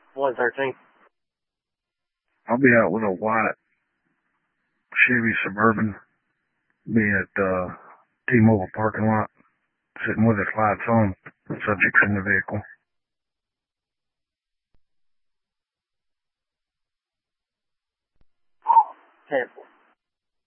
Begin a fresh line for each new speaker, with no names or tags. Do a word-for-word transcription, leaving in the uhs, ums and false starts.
one thirteen.
I'll be out with a white Chevy Suburban. Be at uh, T-Mobile parking lot, sitting with its lights on, subjects in the vehicle.
Cancel.